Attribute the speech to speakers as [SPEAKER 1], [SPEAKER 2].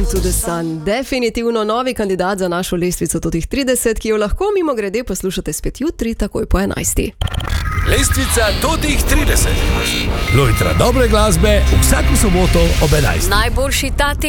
[SPEAKER 1] to the Sun. Definitivno novi kandidat za našo lestvico totih 30, ki jo lahko mimo grede poslušate spet jutri, takoj po 11.
[SPEAKER 2] Lestvica totih 30. Lojtra dobre glasbe vsako soboto ob 11.
[SPEAKER 3] Najboljši ta